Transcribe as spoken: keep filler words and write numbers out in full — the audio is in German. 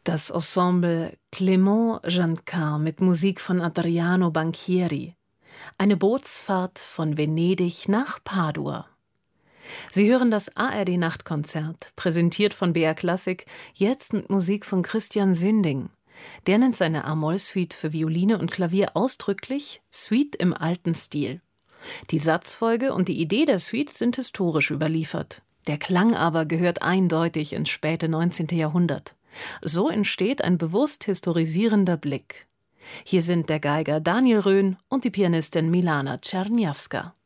Das Ensemble Clément Jancar mit Musik von Adriano Banchieri. Eine Bootsfahrt von Venedig nach Padua. Sie hören das A R D-Nachtkonzert, präsentiert von B R Klassik, jetzt mit Musik von Christian Sinding. Der nennt seine A-Moll-Suite für Violine und Klavier ausdrücklich Suite im alten Stil. Die Satzfolge und die Idee der Suite sind historisch überliefert. Der Klang aber gehört eindeutig ins späte neunzehnte Jahrhundert. So entsteht ein bewusst historisierender Blick. Hier sind der Geiger Daniel Röhn und die Pianistin Milana Czerniawska.